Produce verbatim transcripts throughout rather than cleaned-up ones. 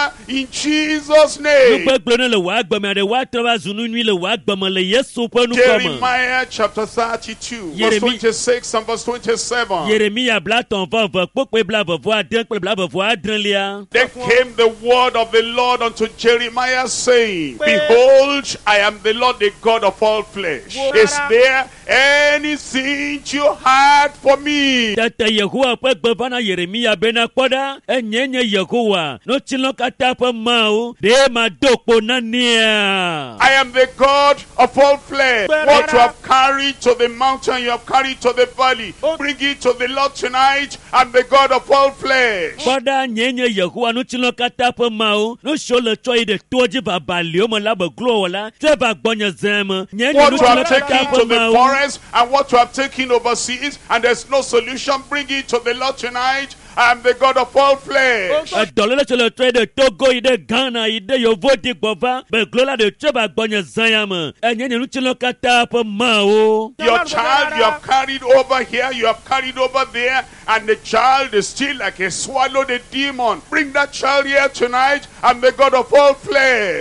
fire in Jesus' name. Jeremiah chapter thirty-two, verse twenty-six and verse twenty-seven. Then came the word of the Lord unto Jeremiah, saying, Behold, I am the Lord, the God of all flesh. Is there anything you had for me? I am the God of all flesh. What you have carried to the mountain, you have carried to the valley. Bring it to the Lord tonight. I'm the God of all flesh. What you have taken to the forest and what you have taken overseas, and there's no solution, bring it to the Lord tonight. I am the God of all flesh. Your child you have carried over here, you have carried over there, and the child is still like a swallowed a demon. Bring that child here tonight. I'm the God of all flesh.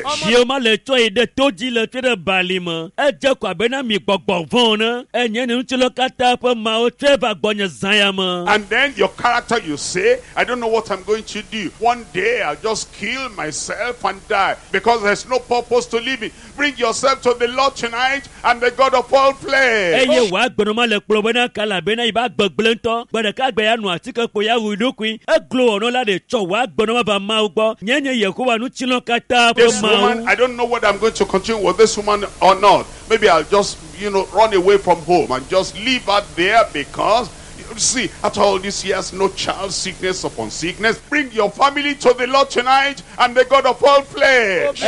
And then your character, you say, I don't know what I'm going to do. One day I'll just kill myself and die because there's no purpose to living. Bring yourself to the Lord tonight. I'm the God of all flesh. This woman, I don't know whether I'm going to continue with this woman or not. Maybe I'll just, you know, run away from home and just leave her there because see, after all these years, no child, sickness upon sickness. Bring your family to the Lord tonight. I'm the God of all flesh.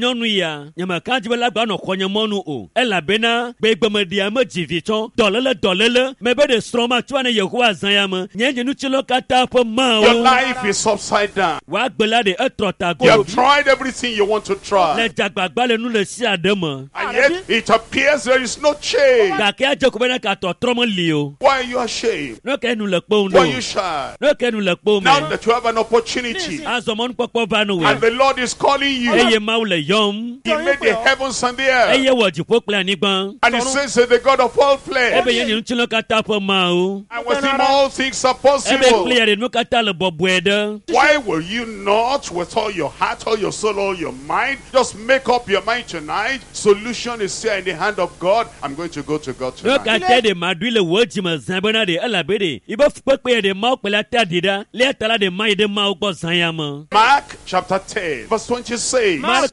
Your life is upside down. You have tried everything you want to try, and yet it appears there is no change. Why are you ashamed? Why are you shy? Now that you have an opportunity and the Lord is calling you, He made the heavens and the earth, and He says that the God of all flesh, and with Him all things are possible. Why will you not, with all your heart, all your soul, all your mind, just make up your mind tonight? Solution is here in the hand of God. I'm going to go to God tonight. Mark chapter ten, verse twenty-six. And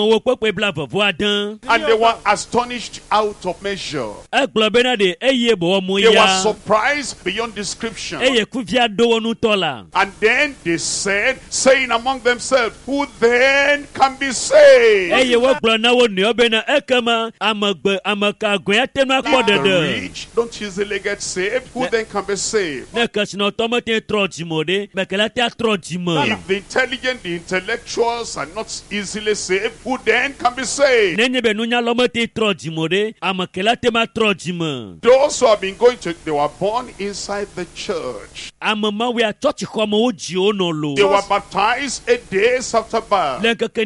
they were astonished out of measure. They were surprised beyond description. And then they said, saying among themselves, who then can be saved? If the rich don't easily get saved, who then can be saved? If the intelligent, the intellectuals are not easily saved, who then can be saved? Those who have been going to, they were born inside the church. They were baptized eight days after birth.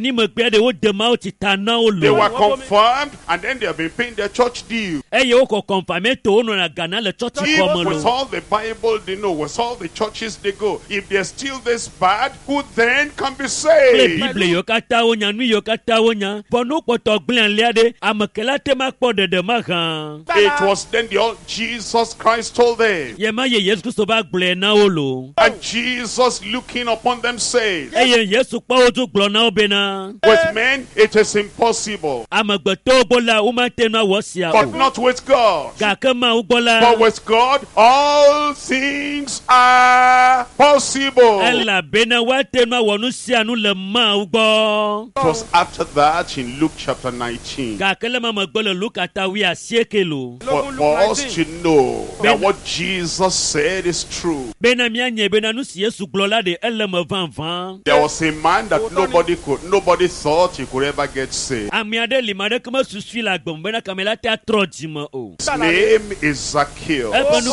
They were confirmed, and then they have been paying their church due. Even with all the Bible they know, with all the churches they go, if they're still this bad, who then can be saved? It was then the old Jesus Christ told them. And Jesus looking upon them said, with men it is impossible, but not with God. But with God all things are possible. It was after that in Luke chapter nineteen for, for us to know that what Jesus said is true. There was a man that nobody could, nobody thought he could ever get saved. His name is Zacchaeus.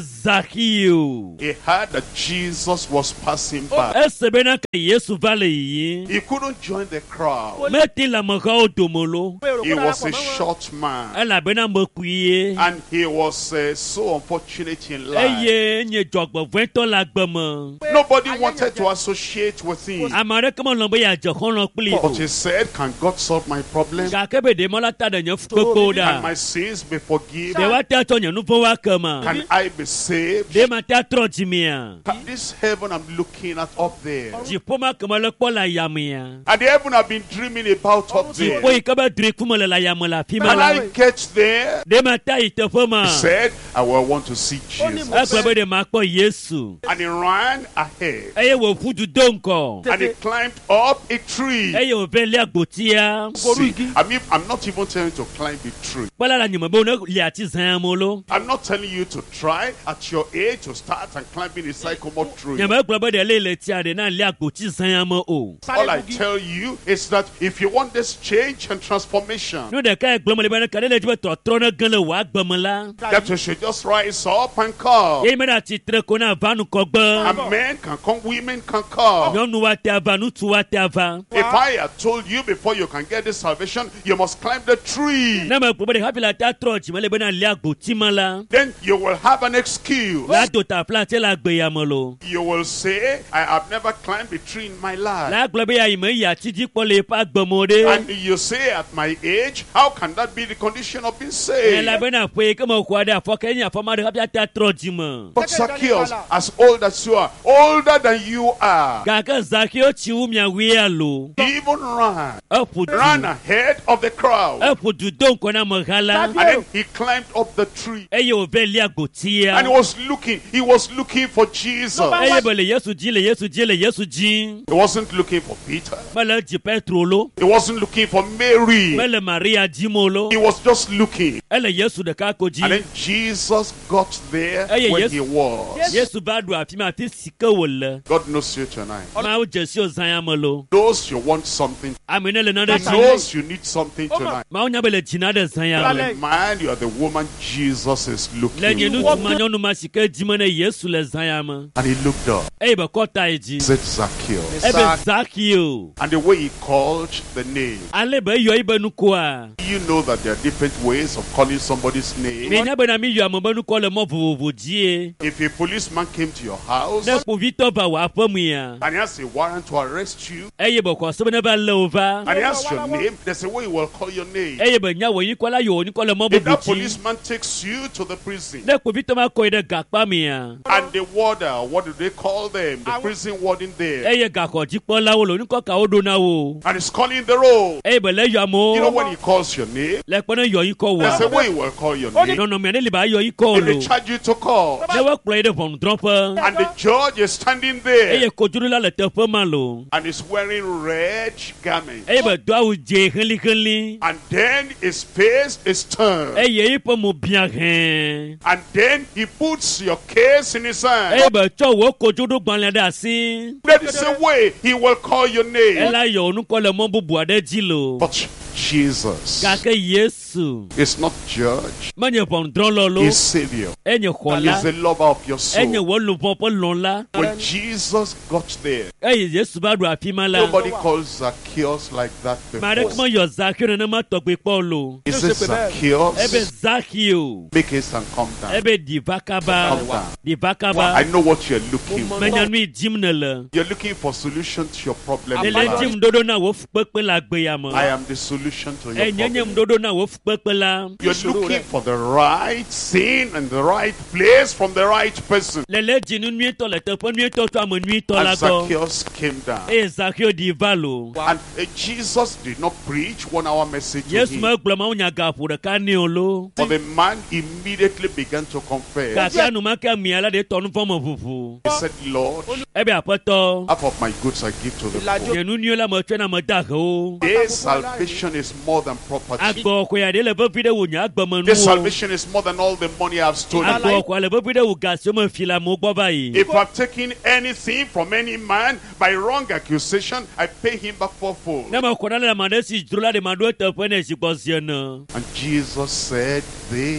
Zacchaeus. He heard that Jesus was passing by. Esebena ka Yesu vale yi. He couldn't join the crowd. Meti la maka odomolo. He was a short man. Ela bena mokuye. And he was uh, so unfortunate in life. Eye nye jogbo vento la gbemo. Nobody wanted to associate with him. Amare kemo lombo ya jokon pli. But he said, can God solve my problem? Ka kebe de mola ta de nyo fukoko da. Can my sins be forgiven? De wa ta to nyo nu fo wa kama. Can I be saved? De ma ta tro jimia. This heaven I'm looking at up there. Jipoma kama le po la yamia. And the heaven I've been dreaming about up there. Jipo ikaba drik fumo le la yamola When fimala. I get there, De ma ta ite foma. he said, I will want to see Jesus. Ekwe de ma po Yesu. And he ran ahead. Eye wo fudu donko. And he climbed up a tree. Eye wo be le agbotia. See, I mean, I'm not even telling you to climb a tree. Pala la nyuma bo na li ati zamolo. I'm not telling you to try at your age to start and climbing a sycamore tree. Nyama ekwe bo de le le ti ade na li agboti zamo o. All I tell you is that if you want this change and transformation, No de ka egbomo le bana kale le ti to tro na gan le wa gbomola. that you should just rise up and come. Ye me na ti tre ko na vanu ko gbo. And men can come, women can come. Nyonu wa te ava nu tu wa te ava. If I had told you before you can get this salvation, you must climb the tree, Na ma ekwe bo de happy la ta tro ji me le bana li agboti mala. then you will have an excuse. La do ta flat la gbe yamolo. You will say, I have never climbed a tree in my life. La gbe be ya ime ya ti ji po le pa gbomode. And you say, at my age, how can that be the condition of being E saved? la bana fe ke mo kwa da fo ke nya fo ma de happy ta tro ji mo. But Zacchaeus, as old as you are, older than you are, Ga ka Zacchaeus chi u mia wi alo. he even ran, Apu ran ahead of the crowd. Apu du don ko na mo gala. And then he climbed up the tree. Eye o be li agbotia. And he was looking, he was looking for Jesus. Eye be le Yesu ji le Yesu ji le Yesu ji. He wasn't looking for Peter. Mala ji Petro lo. He wasn't looking for Mary. Mele Maria ji mo lo. He was just looking. Ele Yesu de ka ko ji. And then Jesus got there Hey, when yes. he was. Yesu ba do afi ma fi sika wole. God knows you tonight. Ma o jesi o zan mo lo. Knows you want something. Amene le na de He ji. knows you need something tonight. Ma o nya be le jina de zan You ya. are the man, you are the woman Jesus is Le looking nyenu for. tu ma nyonu ma sika ji mo na Yesu le zan ya ma. And he looked up. Eye be ko ta e ji. Said Zacchaeus. Ebe Zacchaeus. And the way he called the name. Ale be yo ibe nu ko a. You know that there are different ways of calling somebody's Me name. nya be na mi yo ambo nu ko le mo vovovo ji. If a policeman came to your house Ne po Victor ba wa fa mu ya. and he has a warrant to arrest you, Eye be ko so be na ba le over. and he asks your name, there's a way he will call your name. Eye be nya wo yi ko la yo ni ko le mo If that bobo ji. policeman takes you to the prison, Ne po Victor ma ko ide gakpa mi ya. and the warder, what do they call them? The prison warden there. Eye gakko ji po la wo lo ni ko ka o do na wo. And he's calling the roll. Eye be le yo amo. You know when he calls your name, Le po na yo yi ko there's a wa. way he will call your name. No no me ne li ba yo yi ko And lo. they charge you to call. Ne wa play de von drop. And the judge is standing there. Eye ko juru la le te fo ma lo. And he's wearing red garments. Eye be do awu je henli henli. And then his face is turned. Eye yi po mo bia hen. And then he puts your case in his hand. Eye be cho wo ko juru gban le da si. That is the way he will call your E name. la yo nu ko le mo bubu ade ji lo. But Jesus Ga ke Yesu. is not judge. Manye von dron lo lo. He's Savior. Enye He's khola. the lover of your Enye soul. wo lu pon pon lon la. When Jesus got there, Eye Yesu ba do afi ma la. nobody calls Zacchaeus like that Mare before. kmo yo Zacchaeus na ma to pe po lo. He says, Ebe Zacchaeus, Zacchaeus. make haste and come down. Ebe di vakaba. Come down. Di I vakaba. know what you're looking for. Menya nu jim na la. You're looking for solution to your problem. Le in le life. jim dodo na wo fpepe la gbe ya mo. I am the solution to your Enye nyem problem. dodo na wo fpepe la. You're looking for the right thing and the right place from the right person. Le le jinu nui to le te po nui to to amo nui to la And go. Zacchaeus came down. Eye Zacchaeus di valo. And uh, Jesus did not preach one hour message to Yesu him. ma gblɔ ma wo nya gaƒo ɖeka nɛ o lo. But the man immediately began to confess. Gake enumake mia la ɖe tɔ nu vɔ me ʋuʋu. He said, Lord, Ebe aƒetɔ. half of my goods I give to the poor. Nye nu nyuie la me tsɔe na me da he wo. This salvation is more than property. Agbɔxɔe aɖe le vevi ɖe wò nye agbeme This nuwo. salvation is more than all the money I've stolen. Agbɔxɔe le vevi ɖe wò gasiwo me fi le amewo gbɔ va yi. If I've taken anything from any man by wrong accusation, I pay him back fourfold. Ne me xɔ ɖe le ame ɖe si dzro la ɖe ma ɖo eteƒe ne zi gbɔ zie ne. And Jesus said, this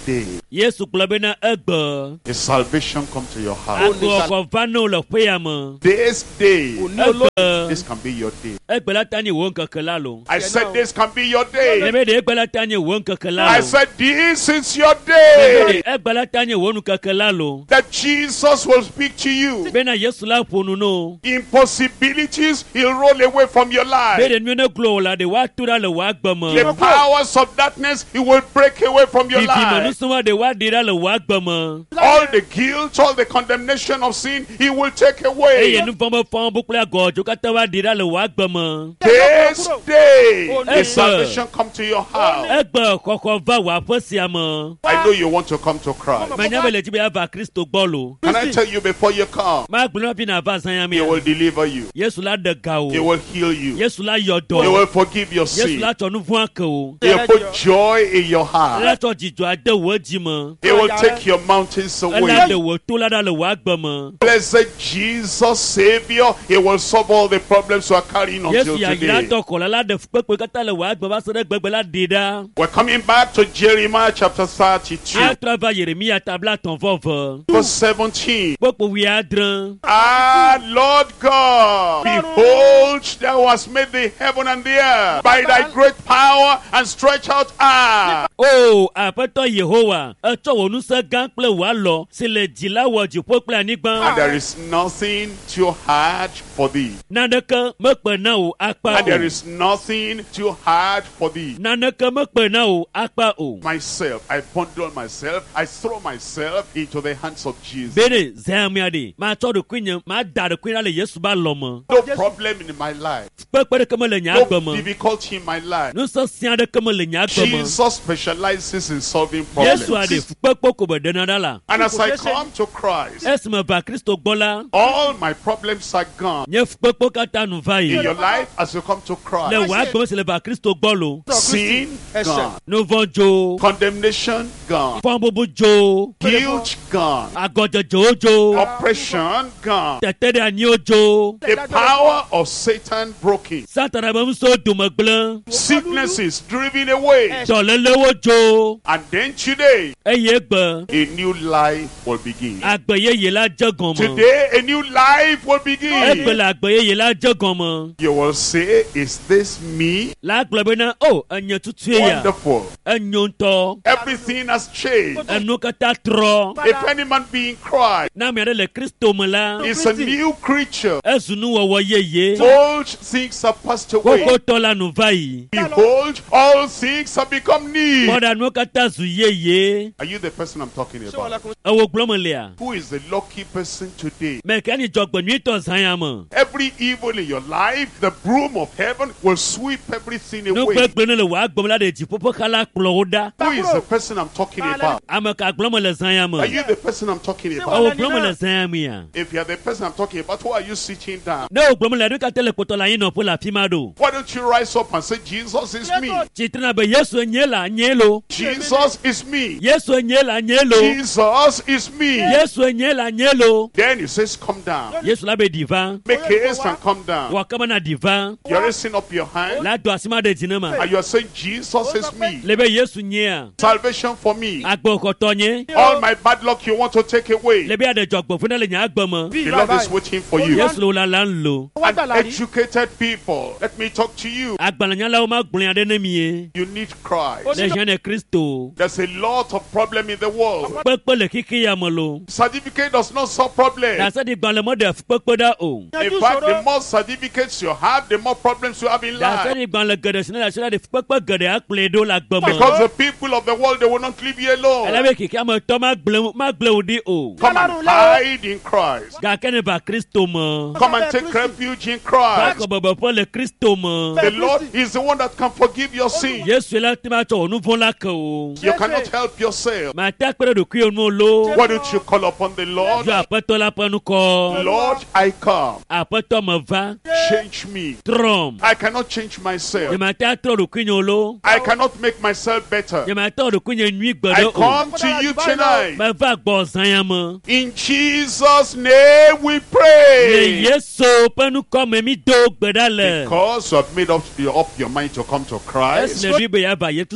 day, Yesu kplɔ bena egbe. His salvation come to your house. Agbe ɔkɔ va ne wo le ƒea me. This day, Egbe. this can be your day. Egbe la ta nye wo ŋkeke la lo. I said this can be your day. Lebe de egbe la ta nye wo ŋkeke la I lo. said this is your Lebe day. de egbe la ta nye wo nukeke la lo. That Jesus will speak to you. Bena Yesu la ƒo nu no. Impossibilities, He'll roll away from your Be life. de nu ne glo wo la de wa tu ɖa le wo agbe me. The powers of darkness, He will break away from your Vivi me life. nusrɔ̃ de wa ɖi ɖa le wo agbe me. All the guilt, all the condemnation of sin, He will take away. Eye nu vɔ̃ me fɔ̃ bu kple agɔdzo katã wa ɖi ɖa le wo agbe me. This day, Oh, His yes. salvation come to your house. Egbe xɔxɔ va wo aƒe sia me. I know you want to come to Christ. Menya be le dzi be ava Kristo gbɔ lo. Can I tell you before you come, Magblɔ na fi na va zãya He mi. will deliver you. Yesu la ɖe ga He wo. will heal you. Yesu la yɔ He will dɔ. forgive your Yesu sin. la tsɔ nu vɔ̃ ake wo. He will put joy in your La heart. tsɔ dzidzɔ ade wo dzi me. He will take your mountains Ela away. ɖe wo to la ɖa le wo agbe me. Blessed Jesus, Savior, He will solve all the problems you are carrying until Yesu yayra today. tɔ kɔ la la ɖe fukpekpe katã le wo agbe va se ɖe gbegbe la ɖi ɖa. We're coming back to Jeremiah chapter thirty-two, Atrɔ va Yeremia tabla tɔn vɔve. verse seventeen. Kpokpo wi adre. Ah, Lord God, behold, thou hast made the heaven and the earth by thy great power and stretch out arm. O Aƒetɔ Yehowa, etsɔ wò ŋusẽ gã kple wò alɔ si le dzi la wɔ dziƒo kple And anyigba. there is nothing too hard for thee. Naneke mekpe na wò akpa And there o. is nothing too hard for thee. Naneke mekpe na wò akpa o. Myself, I bundle myself, I throw myself into the hands of Jesus. Bene zãmia de, matsɔ ɖokui nye, mada ɖokui ɖa le Yesu ba lɔ me. No problem in my life, Kpekpe ɖeke mele nye no agbe me. difficulty in my life. Nusẽ sia ɖeke mele nye agbe me. Jesus specializes in solving Yesu aɖe problems. fukpekpe ko be ɖena ɖa la. And as I come to Christ, Esime va Kristo gbɔ la, all my problems are gone. nye fukpekpe katã nu va In yi. your life, as you come to Le Christ, wò agbe me si le va Kristo gbɔ lo. sin gone, Nu vɔ̃ dzo. condemnation gone, Fɔ̃ bubu dzo. guilt gone, Agɔdzedzewo dzo. oppression gone, Tete ɖe anyiwo dzo. the power of Satan broken, Satana be ŋusẽwo dome gblẽ. sicknesses driven away. Dɔlélewo dzo. And then today, Eye gbe. a new life will begin. Agbe yeye la dze gɔme. Today, a new life will Egbe begin. le agbe yeye la dze gɔme. You will say, is this me? La gblɔ bena, o, enye tutue ya. Wonderful. Enyo ŋutɔ. Everything has changed. Enu katã trɔ. If any man be in Christ, Na ame aɖe le Kristo me la. is a new creature. Ezu nuwɔwɔ yeye. Old things are passed away. Kokotɔ la nu va yi. Behold, all things have become new. Mɔɖanuwo katã zu yeye. Are you the person I'm talking about? Ewo gblɔ me lea. Who is the lucky person today? Mɛkɛ ni dzɔgbenyuitɔ zãya me. Every evil in your life, the broom of heaven will sweep everything Nu away. gbegblẽ ne le wò agbe me la de dziƒoƒe xa la kplɔ wo ɖa. Who is the person I'm talking about? Ame ka gblɔ me le zãya Are me. you the person I'm talking about? Ewo gblɔ me le zãya mea. If you're the person I'm talking about, why are you sitting down? Ne wo gblɔ me le nu katã le kpɔtɔ le anyinɔƒe le afi ma ɖo. Why don't you rise up and say, Jesus is me? Tsitrena be Yesu nye le anye lo. Jesus is me. Yesu nye le anye lo. Jesus is me. Yesu nye le anye lo. Then he says, come down. Yesu la be diva. Make haste and come down. Wɔ kama na diva. You're raising up your hand La do asi ma de dzi ne ma. and you're saying, Jesus is me. Le be Yesu nyea. Salvation for me. Agbe xɔtɔ nye. All my bad luck you want to take away. Le be aɖe dzɔgbefo ne le nye agbe me. The Lord is waiting for you. Yesu le wo lalam lo. And educated people, let me talk to you. Agbalẽnyalawo ma gblɔe aɖe ne mie. You need Christ. Le hiã ne Kristo. There's a lot of problem in the world. Kpekpe le xixi ya me lo. Certificate does not solve problems. Daseɖi gbalẽ me ɖe kpekpe ɖa o. In fact, the more certificates you have, the more problems you have in life. Daseɖi gbalẽ geɖe si ne le asi la ɖe kpekpe geɖe akplɔe ɖo le agbe me. Because the people of the world, they will not leave you alone. Ele be keke ame tɔ ma gblẽ ma gblẽ wò ɖi o. Come and hide in Christ. Gake ne va Kristo me. Come and take refuge in Va Christ. xɔ bebeƒe le Kristo me. The Lord is the one that can forgive your sin. Yesu la te ma tsɔ wò nu vɔ̃ la ke o. You cannot help yourself. Mate kpe ɖe ɖokuiwò nu lo. Why don't you call upon the Lord? Dzɔ Aƒetɔ la ƒe nukɔ. Lord, I come. Aƒetɔ me va. Change me. Trɔm. I cannot change myself. Nye mate atrɔ ɖokui nye lo. I cannot make myself better. Nye mate wɔ ɖokui nye nyui gbe I ɖe o. come to you tonight. Meva gbɔ zãya me. In Jesus' name we Le pray. Yesu ƒe nukɔ me mi do gbe ɖa le. Because you have made up your, up your mind to come to Christ. Esi le ɖi be yeava Yesu gbɔ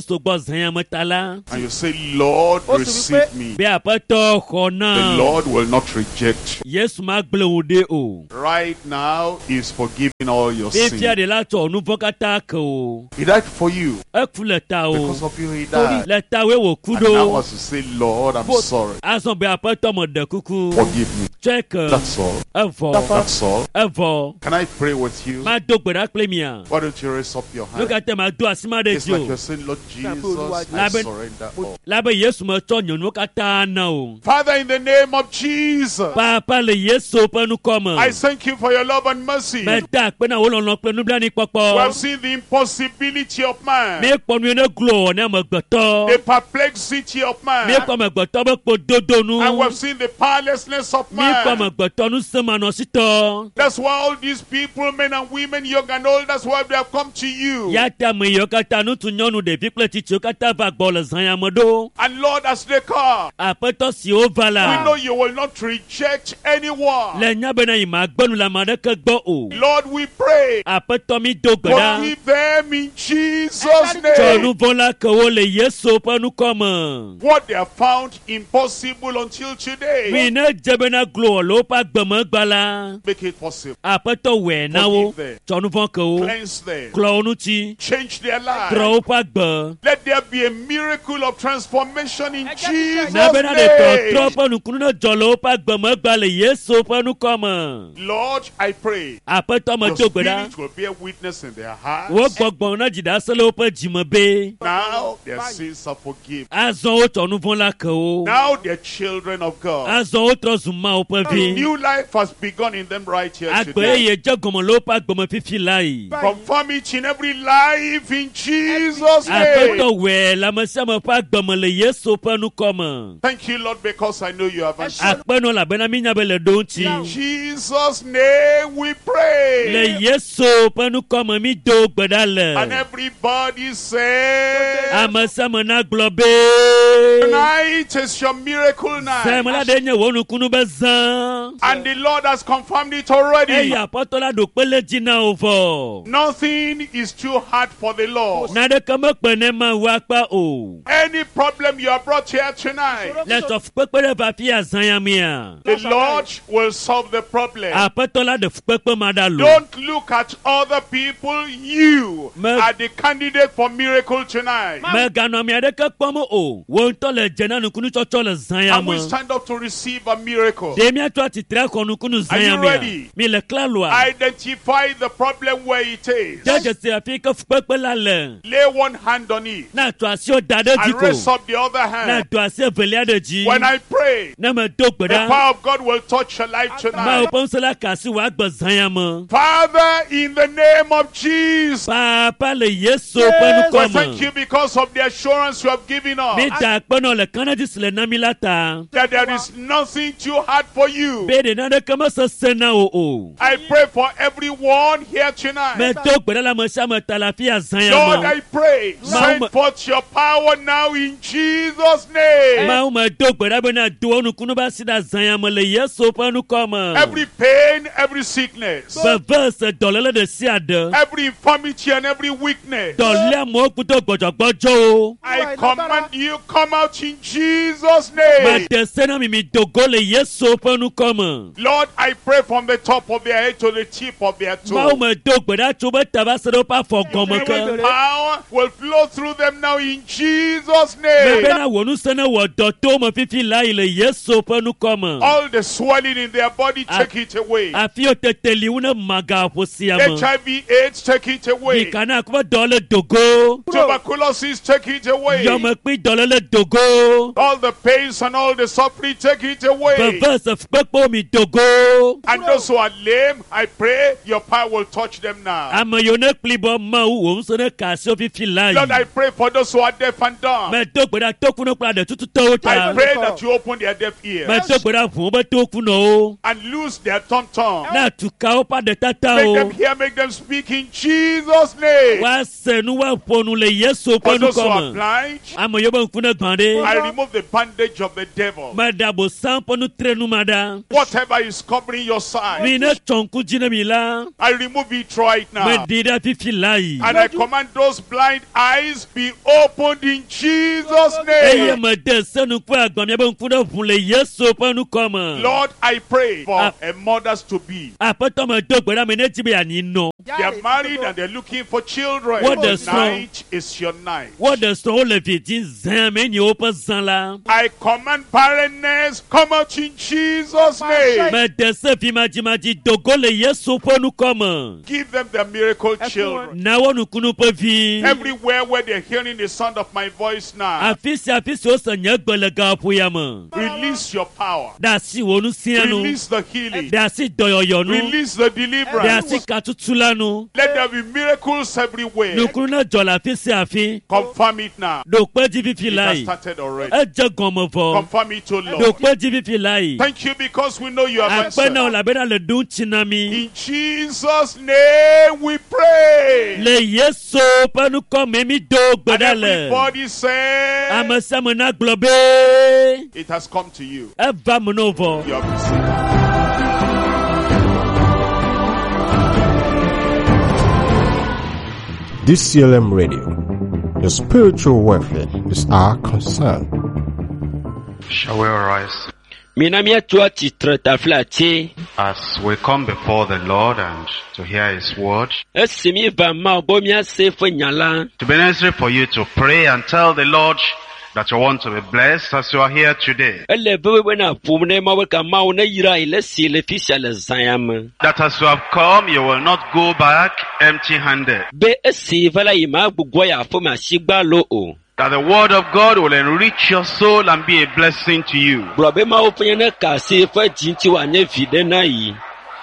And you say, Lord, receive me. The Lord will not reject you. Right now, He's forgiving all your sins. He died for you. Because of you, He died. And now as you say, Lord, I'm sorry. Forgive me. That's all. That's all. Can I pray with you? Why don't you raise up your hand? It's like you're saying, Lord Jesus, I surrender all. Father, in the name of Jesus, I thank you for your love and mercy. We have seen the impossibility of man, the perplexity of man, and we have seen the powerlessness of man. That's why all these people, men and women, young and old, that's why they have come to you. And Lord, as they come, we know you will not reject anyone. Lord, we pray, forgive them in Jesus' name. What they have found impossible until today, make it possible. Forgive them. Cleanse them. Change their lives. Let there be a miracle of transformation in Jesus' name. Lord, I pray your spirit will bear witness in their hearts. Now their sins are forgiven. Now they're children of God. A new life has begun in them right here today. Confirm it in every life in Jesus' name. Thank you, Lord, because I know you have answered. In Jesus' name we pray. And everybody say, tonight is your miracle night. And the Lord has confirmed it already. Nothing is too hard for the Lord. Any problem you have brought here tonight, the Lord will solve the problem. Don't look at other people. You are the candidate for miracle tonight. And we stand up to receive a miracle. Are you ready? Identify the problem where it is. Lay one hand on it and raise up the other hand. When I pray, the power of God will touch your life tonight. Father, in the name of Jesus, yes, I thank you because of the assurance you have given us that there is nothing too hard for you. I pray for everyone here tonight. Lord, I pray, send forth your power now in Jesus' name. Every pain, every sickness, every infirmity and every weakness, I command you, come out in Jesus' name. Lord, I pray from the top of their head to the tip of their toe. The power will flow through them now in Jesus' name. All the swelling in their body, take it away. H I V AIDS, take it away. Tuberculosis, take it away. All the pains and all the suffering, take it away. And those who are lame, I pray your power will touch them now. Lord, I pray for those who are deaf and dumb. I pray that you open their deaf ears and loose their tongue tongue. Make them hear, make them speak in Jesus' name. For those who are blind, I remove the bandage of the devil. Whatever is covering your sight, I remove it right now. And I command those blind eyes be opened in Jesus' Eye name. me de senu kwa agba mi bon fudo fun le Yesu panu koma. Lord, I pray for Ah. a mothers to be. Apoto me do gbera me ne tibi ani no. They are married and they're looking for children. What the song? Tonight is your night. What the store le fitin zan me ni opa zan la. I command barrenness, come out in Jesus' name. Me de se fi maji maji dogo le Yesu panu koma. Give them their miracle children. Na wonu kunu pe fi. Everywhere where they're hearing the sound of my voice now, Afisi afisi o san ye gbele ga pu ya mo. release your power. Da si wonu sianu. Release the healing. Da si doyoyo nu. Release the Da deliverance. si katutula nu. Let there be miracles everywhere. Nukunu na jola afisi afi. Confirm it now. Do pe ji fi fi It has lai. started already. E je gomo fo. Confirm it, O Do Lord. pe ji fi fi lai. Thank you because we know you have Akpe na o answered. la be na le dun chinami. In Jesus' name we pray. Le Yesu panu koma mi do And gbeda le. everybody say, Amasama na globe. it has come to you. E va mo no vo. You have received. D C L M Radio. Your spiritual welfare is our concern. Shall we arise Mina mia tua titre tafla che. as we come before the Lord and to hear His word? Esimi va ma bo mia se fo nyala. To be necessary for you to pray and tell the Lord that you want to be blessed as you are here today. Ele bebe wena pumne ma we ka ma na yira ile si le fisha le zayam. That as you have come, you will not go back empty-handed. Be esi vala ima gbugbo ya fo ma shigba lo o. That the word of God will enrich your soul and be a blessing to you. Bro be ma ofunye na ka se fo jinti wa nye vide na yi.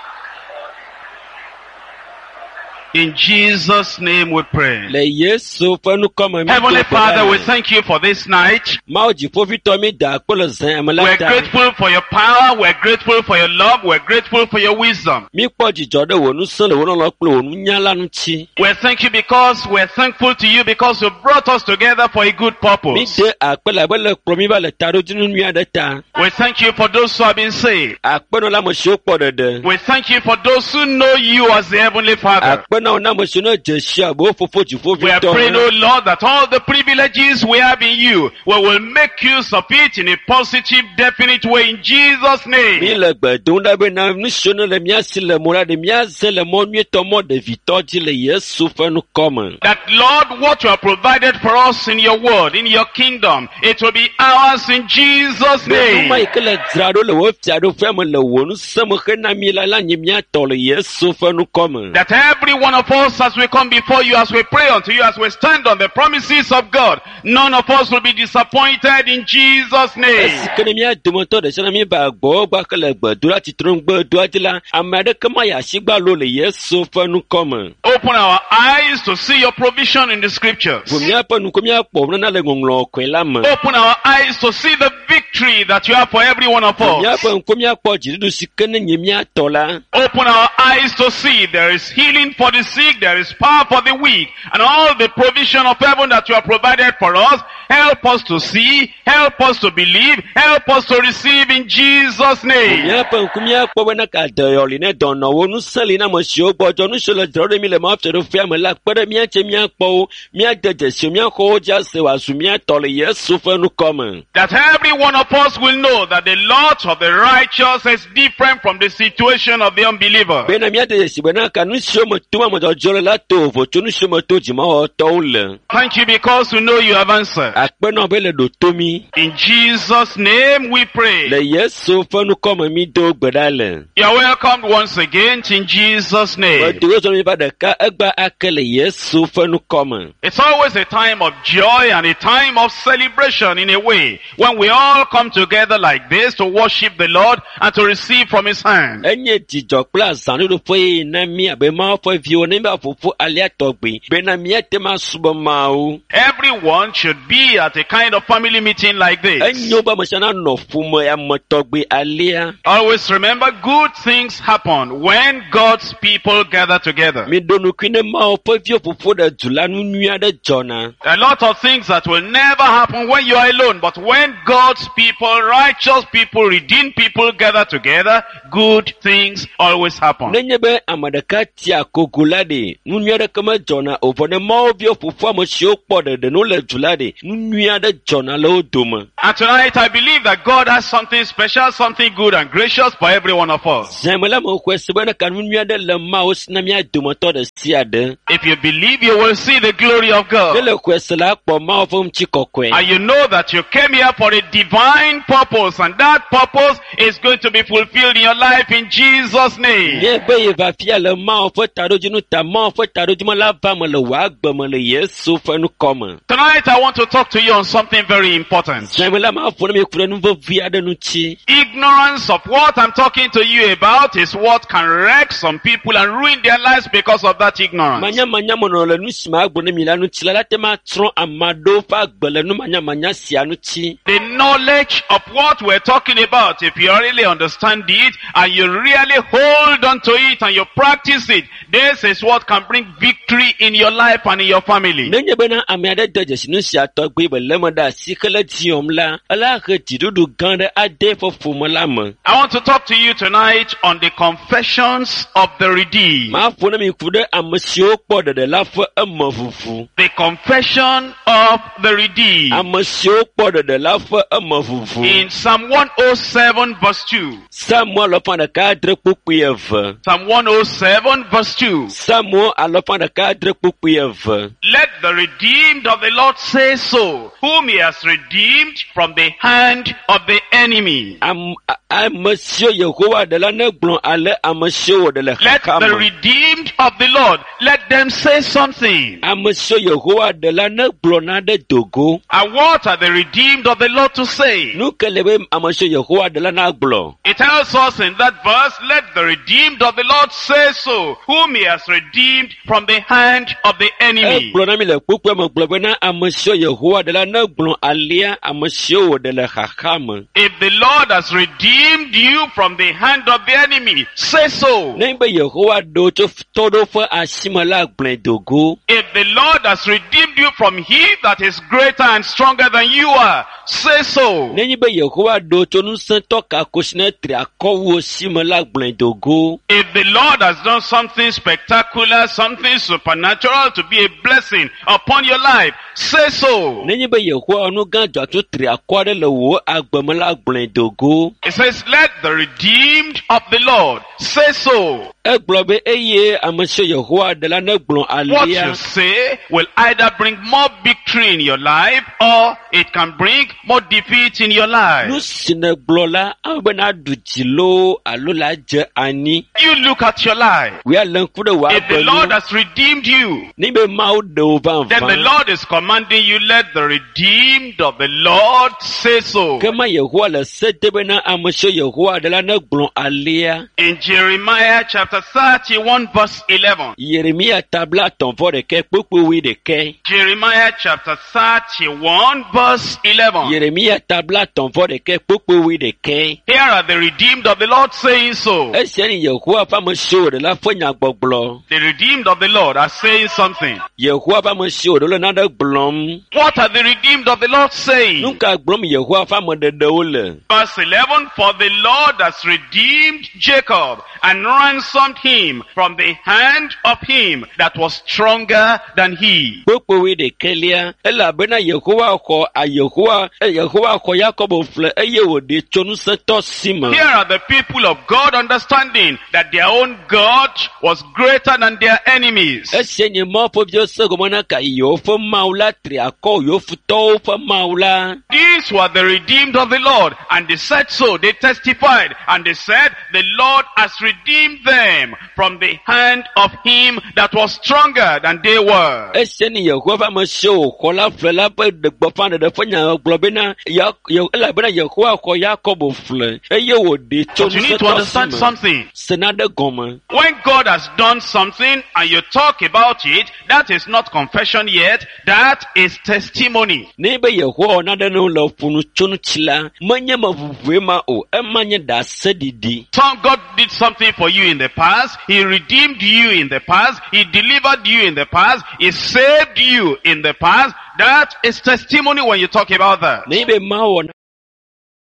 In Jesus' name we pray. Le Yesu fo nu koma mi. Heavenly Father, we thank you for this night. Ma o ji fo fi to mi da po le zayam la We're ta. grateful for your power. We're grateful for your love. We're grateful for your wisdom. Mi po ji jode wo nu san le wo lo pe wo nu nyala nu chi. We thank you because we're thankful to you because you brought us together for a good Mi purpose. de akpela be le pro mi ba le ta do jinu nu ya de ta. We thank you for those who have been saved. Akpeno la mo se o po dede. We thank you for those who know you as the Heavenly Father. Akpena na mo se no je se abo fofo ji fo We are victor. praying, oh Lord, that all the privileges we have in you, we will make use of it in a positive, definite way in Jesus' Mi name. le gbedun da be na ni se no le mi asi le mo ra de mi aze le mo nu to mo de victor ji le Yesu fe nu come. That Lord, what you have provided for us in your word, in your kingdom, it will be ours in Jesus' Nu ma name. ikele drado le wo fia do fe mo le wo nu se mo he na mi la la nyi mi ato le Yesu fe nu come. That every one of us, as we come before you, as we pray unto you, as we stand on the promises of God, none of us will be disappointed in Jesus' name. Esikene mi adumo to de se na mi ba gbo gba kele gbedura ti tron gbedua ji la amade ke ma ya sigba lo le Yesu fe nu come. Open our eyes to see your provision in the scriptures. Bo mi apa nu ko mi apo na le ngonglo kwe la mo. Open our eyes to see the victory that you have for every one of Mi us. apa nko mi apo ji du sikene nyi mi atola. Open our eyes to see there is healing for the sick, there is power for the weak, and all the provision of heaven that you have provided for us. Help us to see, help us to believe, help us to receive in Jesus' name. Miapa nkumia kwa wena ka dayoli ne dono wonu sali na mo shi ogbo jo nu sholo drode mi le ma after do fia me la pere mi ache mi akpo mi adeje se mi akho ja se wa su mi atole Yesu fe nu come. That every one of us will know that the lot of the righteous is different from the situation of the unbeliever. Be na mi adeje si be na ka nu shi mo tuma mo jo la to vo tu nu shi mo to ji ma o to le. Thank you because we know you have answered. Akpe no be le do to mi. In Jesus' name we pray. Le Yesu fe nu come mi do gbedale. You are welcomed once again in Jesus' But name. the way mi ba de ka egba akele Yesu fe nu come. It's always a time of joy and a time of celebration in a way when we all come together like this to worship the Lord and to receive from His hand. Enye jijo kpla zanu do fo na mi abe ma fo vi o ni ba fufu ali atogbe be na mi ete ma subo ma o. Everyone should be at a kind of family meeting like this. Enyo ba mo sana no fumo ya mo togbe alia. Always remember good things happen when God's people gather together. Mi donu kwine ma o fo vi o fufu de jula nu nua de jona. A lot of things that will never happen when you are alone, but when God's people, righteous people, redeemed people gather together, good things always happen. Nenye be amadaka tia kogulade. Nunyada kama jona ovone maovio fufua moshio pode de nule julade. Nunyada jona lo duma. And tonight I believe that God has something special, something good and gracious for every one of us. Zemela mo kwesibana kanunyada le maos na mia duma to de siade. If you believe, you will see the glory of God. Dele kwesila po maovum chikokwe. And you know that you came here for a divine purpose, and that purpose is going to be fulfilled in your life in Jesus' name. Ye be va fia le maofo taro jinu ta maofo taro jima la va mo le wa gbe mo le Yesu fa nu koma. Tonight I want to talk to you on something very important. Zemela ma fo me kure nu vo via de nu chi. Ignorance of what I'm talking to you about is what can wreck some people and ruin their lives because of that ignorance. Manya manya mo no le nu sima agbo ne mi la nu chi la te ma tron amado fa gbele nu manya manya sia nu chi. The knowledge of what we're talking about, if you really understand it and you really hold on to it and you practice it, this is what can bring victory in your life and in your family. Nenye bena amiade de sinu sia to gbe be lemoda sikele tiom la ala ke tidudu gande ade fo fumala mo. I want to talk to you tonight on the confessions of the redeemed. Ma fo na mi kude amasio po de la fo amafufu. The confession of the redeemed. Amasio po de la fo amafufu. In Psalm one oh seven verse two. Samuel lo panda cadre pupuyev. Psalm one oh seven verse two. Samuel lo panda cadre pupuyev. Let the redeemed of the Lord say so, whom he has redeemed from the hand of the enemy. Am amasio Yehovah de la neglon ale amasio de la Let the redeemed of the Lord, let them say something. Amasio Yehovah de la neglon na de dogo. And what are the redeemed of the Lord to say? Nu kelebe amasio Yehovah de la naglo. It tells us in that verse, let the redeemed of the Lord say so, whom he has redeemed from the hand of the enemy. Eglo na mi le pupu mo glo na amasio Yehovah de la neglon alia amasio de la hakam. If the Lord has redeemed you from the hand of the enemy, say so. Nembe Yehovah do to todo fo asimala gble dogo. If the Lord has redeemed you from he that is greater and stronger than you are, say so. Nenye be Yehovah do to nu sento ka kosne tri akowo simala gble dogo. If the Lord has done something spectacular, something supernatural to be a blessing upon your life, say so. Nenye be Yehovah nu ganjo to tri akwade le wo agbemala gble dogo. It says, let the redeemed of the Lord say so. Eglobe eye amasio Yehovah de la neglon What alia. you say will either bring more victory in your life or it can bring more defeat in your life. Nu sine glola abena dujilo alola je ani. You look at your life. We are lenkude wa If the Lord benu. has redeemed you, Ni be mau de ovan then the van. Lord is commanding you, let the redeemed of the Lord say so. Kema Yehovah le sete bena amasio Yehovah de la neglon alia. In Jeremiah chapter thirty-one verse eleven. Yeremia tabla ton vo de ke pupu wi de ke. Jeremiah chapter thirty-one verse eleven. Yeremia tabla ton vo de ke pupu wi de ke. Here are the redeemed of the Lord saying so. Esiani Yehovah fa amasio de la fonya gbogbo. The redeemed of the Lord are saying something. Yehovah fa amasio de la nada blom. What are the redeemed of the Lord saying? Nunca blom Yehovah fa mo de deole. Verse eleven, for the Lord has redeemed Jacob and ransomed him from the hand of him that was stronger than he. Pupu wi de kelia. Ela bena Yehovah ko a Yehovah Yehovah ko Jacob fle eye wo de chonu seto sima. Here are the people of God understanding that their own God was greater than their enemies. Esiani mo po bio se go mona ka yo fo maula tri ako yo futo fo maula. These were the redeemed of the Lord, and they said so. They testified, and they said, the Lord has redeemed them from the hand of him that was stronger than they were. Esiani Yehovah mo show ko la fle la pe de gbofan de fonya globena ya yo ela bena Yehovah ko Jacob fle eye wo de But chonu you need to seto understand sima. something. Senade goma. When God has done something and you talk about it, that is not confession yet, that is testimony. Nebe Yehovah na de no lo funu chonu chila manye mavuvema o emanye da sedidi. Some God did something for you in the past, he redeemed you in the past, he delivered you in the past, he saved you in the past. That is testimony when you talk about that. Nebe mawo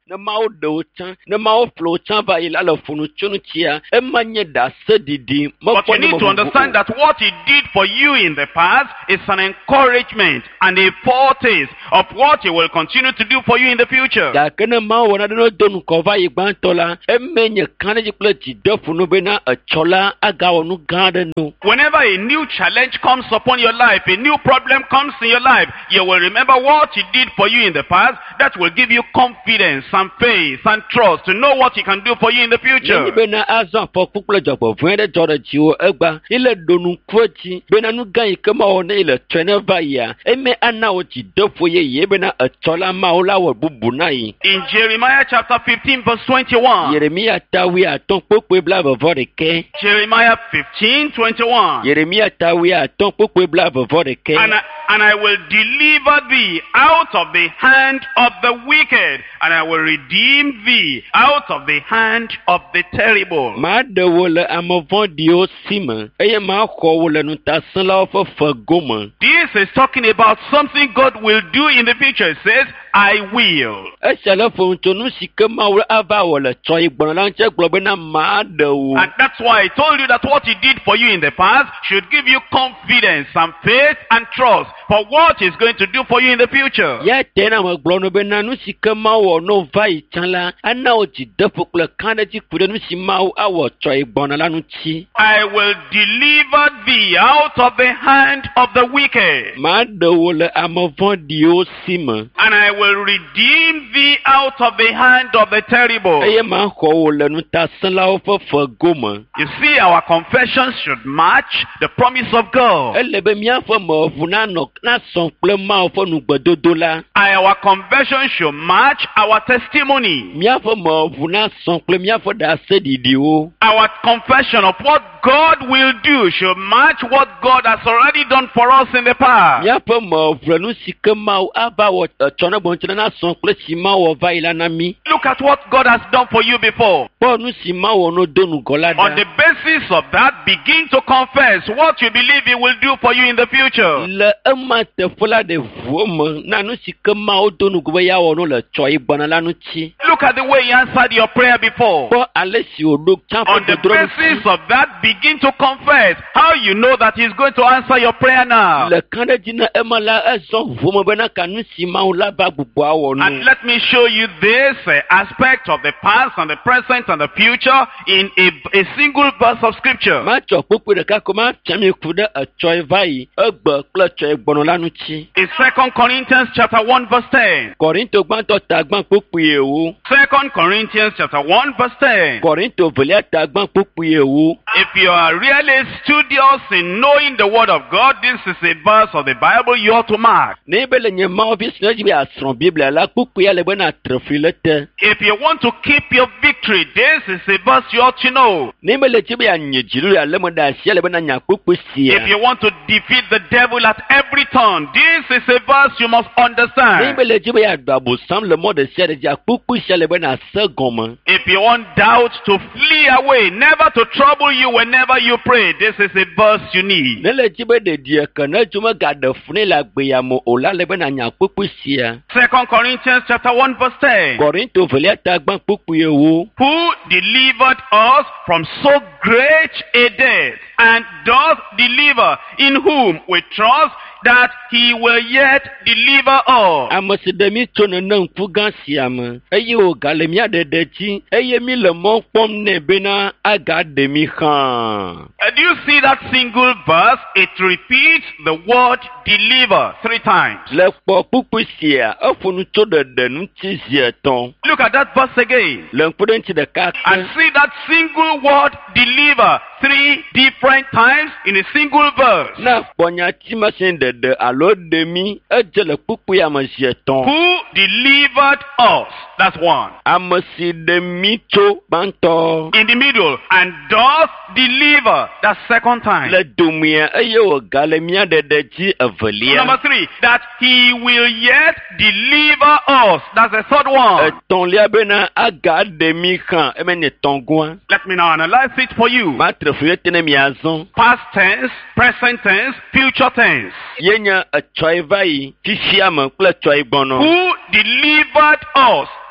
ne mawo de wo tsã ne mawo ƒle wo tsã va yi la le funutsyɔnu tsia ema nye ɖase ɖiɖi. But you need to understand that what he did for you in the past is an encouragement and a foretaste of what he will continue to do for you in the future. Gake ne mawo wɔ naɖe ne do nukɔ va yi gbãtɔ la eme nye kaɖedzi kple dzideƒonu bena etsɔ la agawɔ nu gã aɖe no. Whenever a new challenge comes upon your life, a new problem comes in your life, you will remember what he did for you in the past. That will give you confidence and faith and trust to know what he can do for you in the future. Nenyi bena azɔ afɔku kple dzɔgbɔʋẽ ɖe dzɔ ɖe dziwò egba ile ɖonu kuedzi bena nu gã yi ke mawɔ ne ile tsɔe ne va yia eme ana wo dzideƒo yeye bena etsɔ la mawo la wɔ bubu na yi. In Jeremiah chapter fifteen verse twenty-one. Yeremia tawi atɔn kpokpoe bla vɔvɔ ɖeke. Jeremiah fifteen twenty-one. Yeremia tawi atɔn kpokpoe bla vɔvɔ ɖeke. And I, and I will deliver thee out of the hand of the wicked, and I will redeem thee out of the hand of the terrible. Ma ɖe wo le ame vɔ̃ɖiwo si me eye ma xɔ wo le nutasẽlawo ƒe fego me. This is talking about something God will do in the future. It says, I will. Esia le fɔŋtsonu si ke Mawu ava wɔ le tsɔyi gbɔna la ŋuti gblɔ bena ma ɖe wo. And that's why I told you that what he did for you in the past should give you confidence and faith and trust for what he's going to do for you in the future. Ya te na me gblɔ no bena nu si ke Mawu wɔ no va yi tsã la ana wo dzideƒo kple kaɖedzi ku ɖe nu si Mawu awɔ tsɔyi gbɔna la ŋuti. I will deliver thee out of the hand of the wicked. Ma ɖe wo le ame vɔ̃ɖiwo si me. And I will redeem thee out of the hand of the terrible. Eye ma xɔ wo le nutasẽlawo ƒe fego me. You see, our confessions should match the promise of God. Ele be míaƒe meʋu nanɔ nasɔ kple Mawu ƒe nugbedodo la. Our confession should match our testimony. Míaƒe meʋu nasɔ kple míaƒe ɖase ɖiɖiwo. Our confession of what God will do should match what God has already done for us in the past. Míaƒe meʋu nu si ke Mawu ava wɔ etsɔ ne gbɔntsi na nasɔ kple si Mawu wɔ va yi la na mí. Look at what God has done for you before. Kpɔ nu si Mawu wɔ no do nugɔ la On the ɖa. basis of that, begin to confess what you believe He will do for you in the future. Le ema teƒe la ɖe ʋuwo me na nu si ke Mawu do nugo be ya wɔ no le tsɔyi gbɔna la ŋuti. Look at the way He answered your prayer before. Kpɔ ale si wòɖo tsã On ƒe the dodro basis of that, begin to confess how you know that He's going to answer your prayer now. le kaɖedzi na ema la ezɔ ʋuwo me bena ka nu si Mawu la va gbogboa wɔ And nu. let me show you this uh, aspect of the past and the present and the future in a, a single verse of scripture. Matsɔ kpokpoe ɖeka ko ma fia mi ku ɖe etsɔe va yi egbe kple tsɔe gbɔnɔ la ŋuti. In Second Corinthians chapter one verse ten. Kɔrinto gbãtɔ tagbã kpokpoe ewo. Second Corinthians chapter one verse ten. Kɔrinto velia tagbã kpokpoe ewo. If you are really studious in knowing the word of God, this is a verse of the Bible you ought to mark. Ne be le nye Mawu vi si ne dzi be asrɔ̃ Biblia la kpokpoea le bena trefli le te. If you want to keep your victory, this is a verse you ought to know. Ne be le dzi be anye dziɖuɖu ale me ɖe asia le bena nya kpokpoe sia. If you want to defeat the devil at every turn, this is a verse you must Ne understand. be le dzi be yeaɖu abosam le mɔ ɖe sia ɖe dzia kpokpoe sia le bena se gɔme. If you want doubt to flee away, never to trouble you whenever you pray, this is a verse you need. Ne le dzi be ɖeɖi eke ne dzo megaɖe fu ne le agbea me o la le bena nya kpokpoe sia. Second Corinthians chapter one verse ten. Kɔrinto velia tagbã kpokpoe ewo. Who delivered us from so great a death, and doth deliver, in whom we trust that he will yet deliver us. Ame si ɖe mi tso nene ŋku gã sia me eye wògale mía ɖeɖe dzi eye mi le mɔ kpɔm nɛ bena agaɖe mi xaa. Uh, do you see that single verse? It repeats the word deliver three times. Le kpɔ kpukpu sia efo nu tso ɖeɖe ŋuti zi etɔ̃. Look at that verse again. Le ŋkuɖeŋuti ɖeka And ke. see that single word deliver three different times in a single verse. Na kpɔ nyati machine ɖeɖe alo ɖe mi edze le kpukpu ya me zi etɔ̃. Who delivered us? That's one. Ame si ɖe mi tso gbãtɔ. In the middle. And doth deliver. That's second time. Le domia eye wògale mía ɖeɖe dzi evelia. Number three. That he will yet deliver us. That's the third one. Etɔ̃lia bena agaɖe mi xaa eme nye tɔ̃gɔa. Let me now analyze it for you. Matre fu ye tene miazɔ. Past tense, present tense, future tense. Ye nye etsɔe va yi fifia me kple etsɔe gbɔnɔ. Who delivered us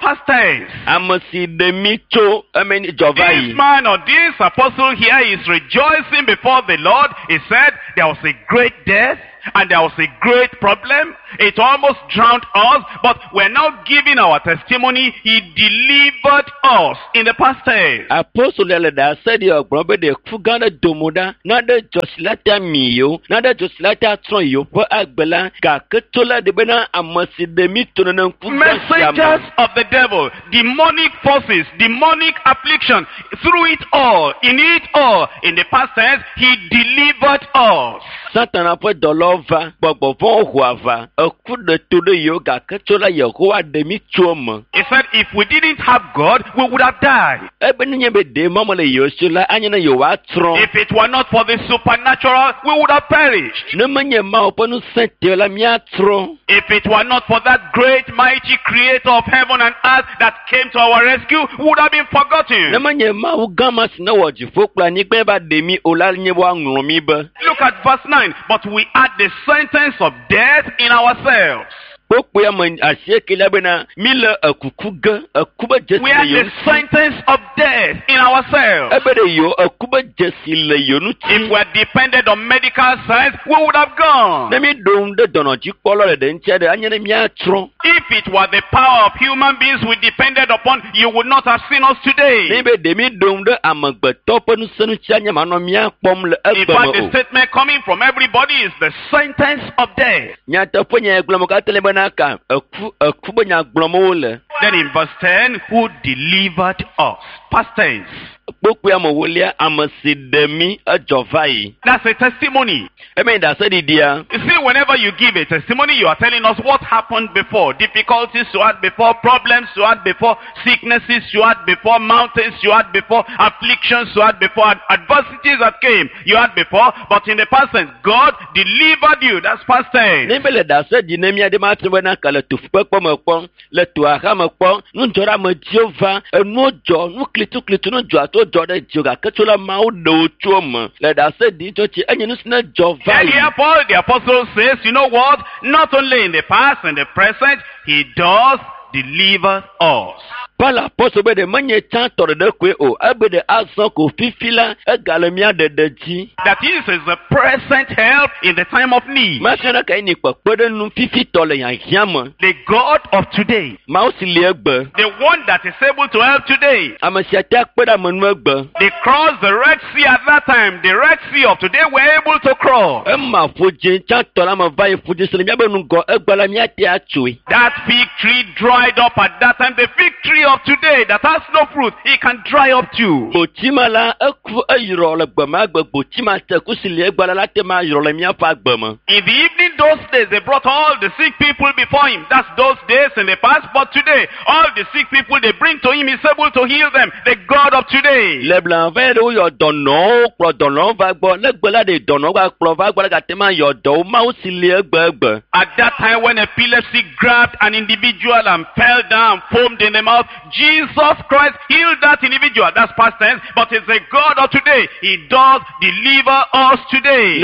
Past tense. Amasi demi cho ameni jovai. This man or this apostle here is rejoicing before the Lord. He said there was a great death and there was a great problem. It almost drowned us, but we're now giving our testimony. He delivered us in the past tense. Apostle Eleda said your brother de fugana domoda, nada joslata miyo, nada joslata tron yo po agbela, ka ketola de bena amasi demi tonanan Messengers of the devil, demonic forces, demonic affliction, through it all, in it all, in the past tense, he delivered us. Satan apo dolova, bobo von huava, a coup de tout de yoga, ketola yehoa demi choma. He said, if we didn't have God, we would have died. If it were not for the supernatural, we would have perished. If it were not for that great, mighty creator of heaven and earth that came to our rescue, we would have been forgotten. Look at verse nine. But we had the sentence of death in ourselves. We are the sentence of death in ourselves. If we had depended on medical science, we would have gone. If it were the power of human beings we depended upon, you would not have seen us today. In fact, the statement coming from everybody is the sentence of death. Then in verse ten, who delivered us? Past tense. That's a testimony. You see, whenever you give a testimony, you are telling us what happened before. Difficulties you had before, problems you had before, sicknesses you had before, mountains you had before, afflictions you had before, adversities that came you had before. But in the past tense, God delivered you. That's past tense. And therefore, the apostle says, you know what? Not only in the past and the present, he does deliver us. That is, is the present help in the time of need. The God of today, the one that is able to help today. They crossed the Red Sea at that time. The Red Sea of today were able to cross. That fig tree dried up at that time. The fig tree of today that has no fruit, it can dry up too. In the evening those days, they brought all the sick people before him. That's those days in the past. But today, all the sick people they bring to him, he's able to heal them. The God of today. At that time when epilepsy grabbed an individual and fell down, foamed in the mouth, Jesus Christ healed that individual. That's past tense, but it's the God of today. He does deliver us today.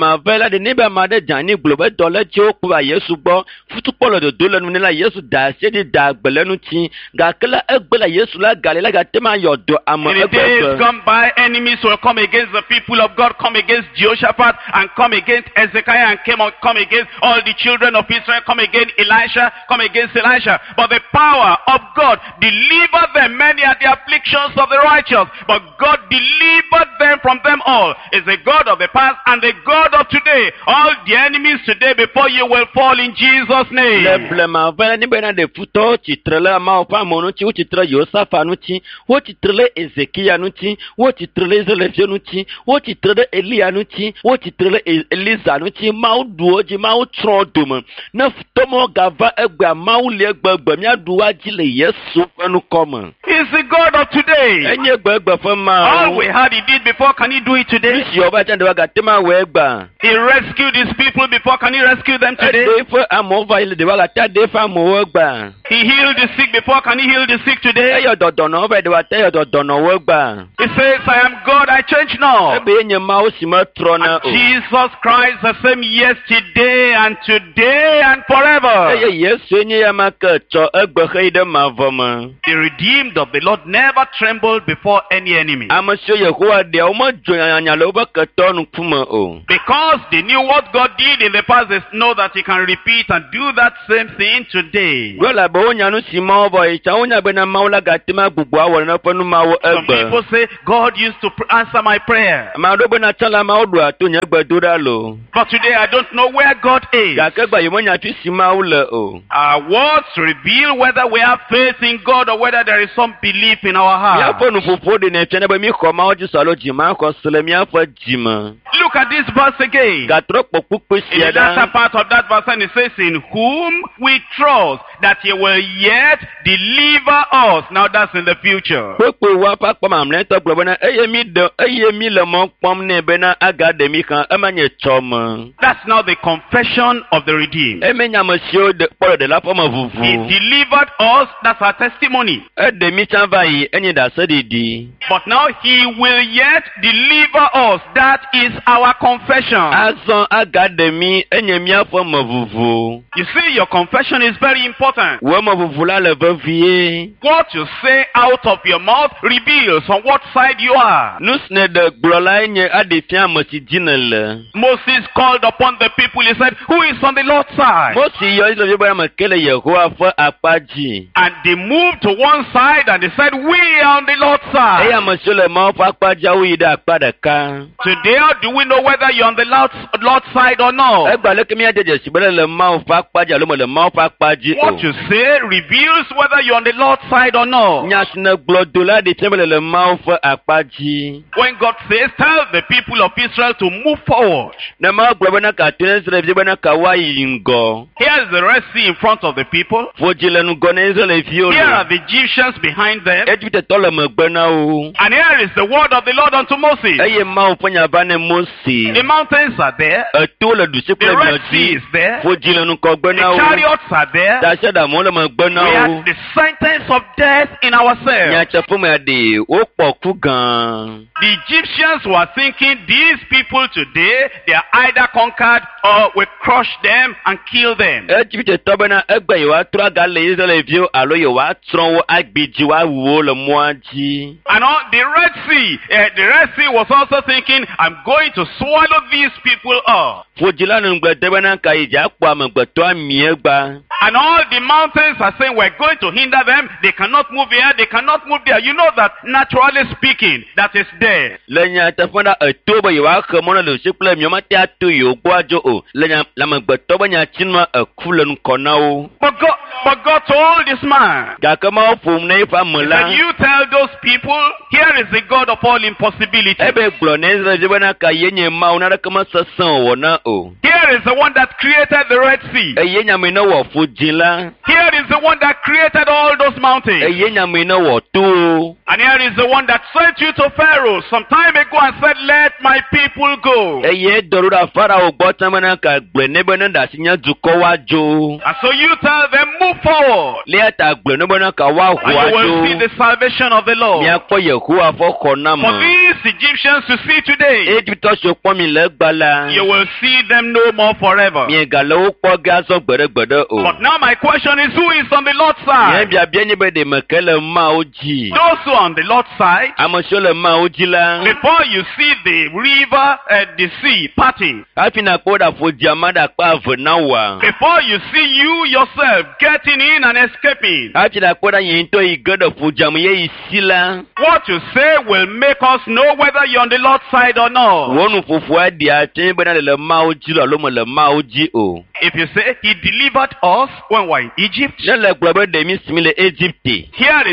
In the days come by, enemies will come against the people of God, come against Jehoshaphat, and come against Hezekiah, and come, come against all the children of Israel, come against Elisha, come against Elisha. But the power of God delivered them. Many are the afflictions of the righteous, but God delivered them from them all. Is the God of the past and the God of today. All the enemies today before you will fall in Jesus' name. He's the God of today. All we had he did before, can he do it today? He rescued his people before, can he rescue them today? Edefa amova ile de wala ta defa moogba. He healed the sick before, can he heal the sick today? Eyo dodono ba de wata yo dodono wogba. He says, I am God, I change not. Ebe enye ma o si ma trona o. Jesus Christ the same yesterday and today and forever. Eye Yesu enye ya maka cho egbe heide ma voma. The redeemed of the Lord never trembled before any enemy. Amasho Yehowa de o ma jo anya lo ba ka tonu kuma o. Because they knew what God did in the past, they know that he can repeat and do that same thing today. Wala ba onya no si ma bo e cha onya be na maula gatima gbugbu awore na panu ma wo Some egbe. people say, God used to pr- answer my prayer. Ma do be na chala ma odu ato nya gbe dura lo. But today I don't know where God is. Ga ke gba yomo nya tu si ma ule o. Our words reveal whether we have faith in God or whether there is some belief in our Ya heart. fo nu fufu de na tene be mi ko ma o ji salo ji ma ko sele mi afa jima. Look at this verse again. Ga tro popu pe In the sia latter da. part of that verse, and it says, in whom we trust that he will yet deliver us. Now that's in the future. Popo wa pa pa ma mle to gbo na eye mi do eye mi le mo pom ne be na aga de mi kan e ma nye choma. That's now the confession of the redeemed. E me nya mo si o de poro de la po ma He vuvu. delivered us. That's our testimony. E de mi chan va yi enye da se di di. But now he will yet deliver us. That is our confession. Azon aga de mi enye mi afo ma vuvu. You see, your confession is very important. Wo ma vuvu la le ve vie. What you say out of your mouth reveals on what side you are. Nus ne de glola enye ade fia mo si jinele. Moses called upon the people. He said, who is on the Lord's side? Mo si yo ile be ma kele Yehowa fo apaji. And they moved to one side and they said, we are on the Lord's side. Eya mo so le ma fo apaji awu ide apada ka. Today, how do we know whether you're on the Lord's, Lord's side or E not? gba le ke mi ajeje si bele le ma fo apaji lo mo le ma fo apaji o. What you say reveals whether you're on the Lord's side or not. Nya sne glodo la de tembele le ma fo apaji. When God says, tell the people of Israel to move forward. Na ma gbo na ka tene sre bi na ka wa yingo. Here's the Red Sea in front of the people. Fo jile nu go na Israel fi o. Here are the Egyptians behind them. E jute to le mo gbe na o. And here is the word of the Lord unto Moses. Eye ma fo nya ba ne The Mose. mountains are there. E to le du se The pe mi Red Sea odi. is there. Fo jile nu ko gbe The na o. chariots are there. Da se da mo le mo gbe na We o. had the sentence of death in ourselves. Nya che fo me de o po ku gan. The Egyptians were thinking these people today, they are either conquered or we crush them and kill them. E jute to be na egbe yi wa tro ga le Israel fi o alo yi wa tron wo agbiji wa wo le mo aji. And on the Red Sea, uh, the Red Sea was also thinking, I'm going to swallow these people up. Fo jila nu gbe de be na ka ija po amegbe to ami egba. And all the mountains are saying, we're going to hinder them. They cannot move here. They cannot move there. You know that naturally speaking, that is there. Le nya te fona e to be yi wa ke mo na le se ple mi o ma te atu yi o gbo ajo o. Le nya la megbe to be nya chinma e ku le nu ko na o. But God, but God told this man, Ga ke ma fo ne fa mo la. and you tell those people, here is the God of all impossibilities. E be glo ne Israel je be na ka ye nye ma o na ke ma sasan wo na o. Here is the one that created the Red Sea. E ye nya me na wo fo jila. Here is the one that created all those mountains. E ye nya me na wo to. And here is the one that sent you to Pharaoh some time ago and said, let my people go. E ye dorura Farao gbo tan na ka gbe ne be na da si nya duko wa jo. And so you tell them, move forward. Le ata gbe ne be na ka wa And you will see jo. the salvation of the Lord. Mi apo Yehowa fo ko na mo. For these Egyptians to see today, E ti to so pon mi le gbala. you will see them no more forever. Mi ga le o po ga so gbere gbere o. But now my question is, who is on the Lord's Yen side? bia bia ni be de mekele ma oji. Those who are on the Lord's side, Amoso le ma oji la. before you see the river and the sea parting, Afi na ko da fo diamada pa avna wa. before you see you yourself getting in and escaping, Afi na ko da yin to igodo fo jam ye isila. what you say will make us know whether you're on the Lord's side or not. Wonu fufu adi atin be na le ma oji lo lo mo le ma oji o. If you say, he delivered us when we're in Egypt, Ne le gbo be de mi simi le Egypt. here is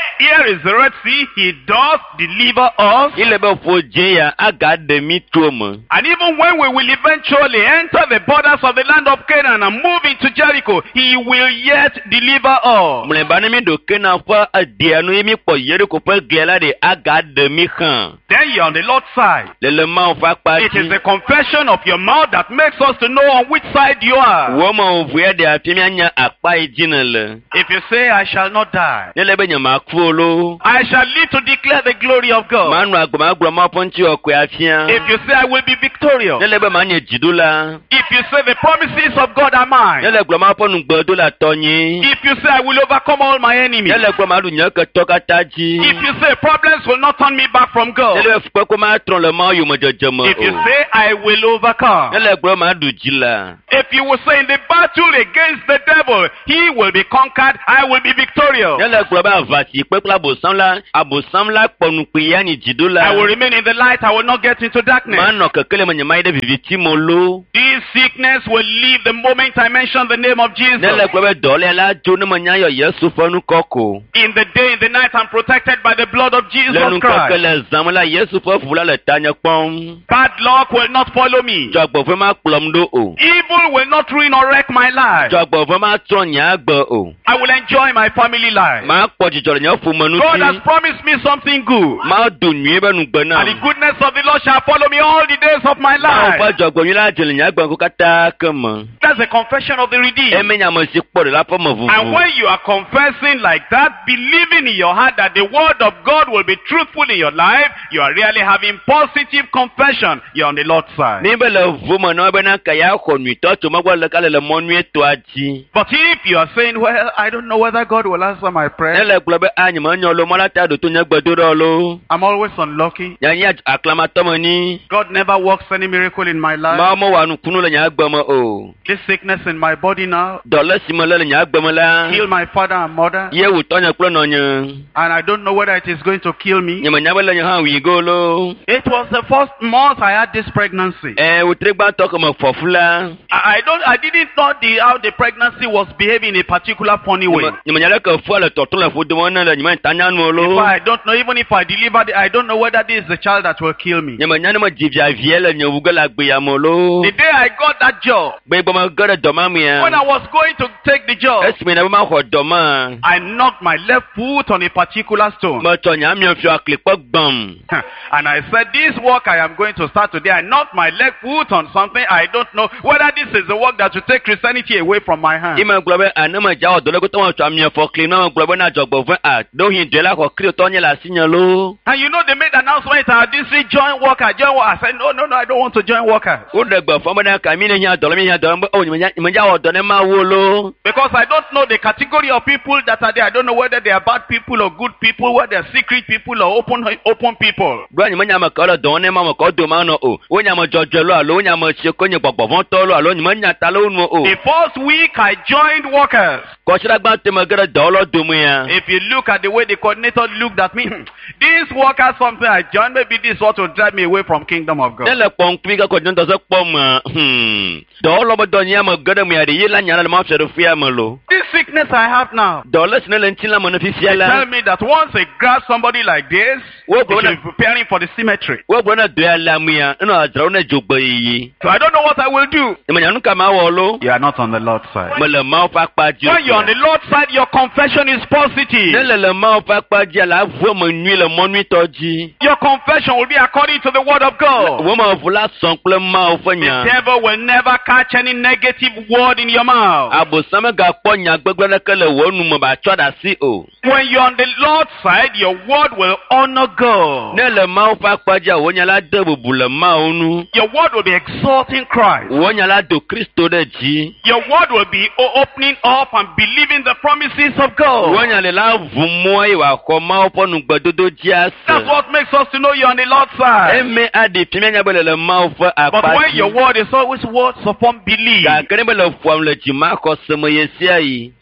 Here is the Red Sea. He does deliver us. ile be fo je ya aga de mi tuomo. And even when we will eventually enter the borders of the land of Canaan and move into Jericho, he will yet deliver us. Mle ba ne mi do Canaan fa adia no mi po Jericho pe gela de aga de mi kan. Then you're on the Lord's side. Le le ma fa pa It is the confession of your mouth that makes us to know on which side you are. wo ma o vuya de afi mi anya apa ejinale. If you say, I shall not die, Ne le be nyama kuolo. I shall live to declare the glory of God. Manu agbama agbama ponchi okwe afia. If you say, I will be victorious. Ne le be manye jidula. If you say, the promises of God are Ne mine. le agbama ponu gbodo la tonyi. If you say, I will overcome all my enemies. Ne le agbama lu nyaka toka taji. If you say, problems will not turn me back from Ne God. le fukwe ko ma tron le ma yo mo jojemo. If you say, I will overcome. Ne le agbama du jila. If you will say, in the battle against the devil, he will be conquered, I will be victorious. Ne le agbama avati pe kla bosan la, abosan la ponu pe ya ni jidula. I will remain in the light, I will not get into darkness. Ma no kekele mo nyama ide viviti mo lo. This sickness will leave the moment I mention the name of Jesus. Ne le agbama dole la jo ne mo nya yo Yesu fonu koko. In the day, in the night, I'm protected by the blood of Jesus Le nu Christ. kekele zamala Yesu fo fula le tanya pom. Bad luck will not follow me. Jogbo fe ma klom do o. Evil will not ruin or wreck my life. Jogbo fe ma tron nya gbo o. I will enjoy my family life. Ma po jijoro nya fu manu God has ti. promised me something good. Ma dun nwi be nu gbona. And the goodness of the Lord shall follow me all the days of my Ma fa life. jogbo nwi la jele nya gbo ko kata kama. That's the confession of the redeemed. E me nya mo si po de la po mo vuvu. And when you are confessing like that, believing in your heart that the word of God will be truthful in your life, you are really having positive confession. You're on the Lord's side. Ni be le vu mo no be na ka ya ko nwi to to mo gwa le ka le mo nwi to aji. But if you are saying, well, I don't know whether God will answer my Ne prayer, le glo be anyi mo nyo lo mo la ta do to nya gbodo ro lo. I'm always unlucky. Ya nya aklamato mo ni. God never works any miracle in my life. Ma mo wa nu kunu le nya gbo mo o. This sickness in my body now, Dole si mo le nya gbo mo la. kill my father and mother, Ye wu to nya klo no nya. and I don't know whether it is going to kill me. Nya mo nya be le nya ha wi go lo. It was the first month I had this pregnancy. Eh wu tre gba to ko mo fofula. I I don't, I didn't know the how the pregnancy was behaving in a particular funny way. Nya mo nya le ko fo le to to le fu de mo na le nya tanya no If lo. I don't know, even if I deliver the, I don't know whether this is the child that will kill me. Nya mo nya no mo jivia vie le nya wu go la gbe ya mo lo. The day I got that job, Be bo mo go de do ma mi ya. when I was going to take the job, Esi mi na be ma ho do ma. I knocked my left foot on a particular stone. Mo to nya mi fi aklepo gbam. And I said, this work I am going to start today, I knocked my left foot on something. I don't know whether this is the work that will take Christianity away from my hand. Ima globe anama ja odo le ko to wa twa mi fo clean na globe na jogbo fun a do hin de la ko kri to nya la sinya lo. And you know, they made announcement at our district, join worker, join worker. I said, no, no, no, I don't want to join workers. O de gbo fo mo na ka mi ne nya do le mi nya do o ni nya ja odo ne ma wo lo. Because I don't know the category of people that are there. I don't know whether they are bad people or good people, whether they are secret people or open open people. Do ni mo nya ma ko lo do ne ma mo ko do ma no o. O nya mo jojo lo alo nya mo se ko nya gbogbo fon to lo alo ni mo nya ta lo nu o. The first week I joined workers. Ko sira gba te mo gere do lo do mu ya. If you look at the way the coordinator looked at me, this worker something I joined, maybe this ought to drive me away from kingdom of God. Ne le pon pi ka ko jon to se po mo. Hmm. Do lo bo do nya mo gere mu ya de yi la nya la mo se do fia mo lo. This sickness I have now, Do le sne le ntin la mo no fi fia la. tell me that once I grab somebody like this, Wo they go should na be preparing for the cemetery. wo go na do ya la mu ya. No ajra na jogbo yi. So I don't know what I will do. E mo nya nu ka ma wo lo. You are not on the Lord's side. Mo le ma fa pa ji. When you're on the Lord's side, your confession is Ne positive. le le ma fa pa ji la vu mo nui le mo nui to ji. Your confession will be according to the word of God. Wo ma fu la son ple ma o fa The nya. devil will never catch any negative word in your mouth. Abo sama ga po nya gbegbe le ke le wo nu mo ba cho da si o. When you're on the Lord's side, your word will honor God. Ne le ma fa pa ji wo nya la de bubu le ma o nu. Your word will be exalting Christ. Wo nya la do Kristo de ji. Your word will be o- opening up and believing the promises of Wo God. nya le la vu mo e wa ko ma o po nu gbedodo ji ase. That's what makes us to know you're on the Lord's side. Eme adi pime nya be le ma o fa But apa when ji. your word is always words of unbelief, Ga kene be le fu am le ji ma ko se mo ye sia yi.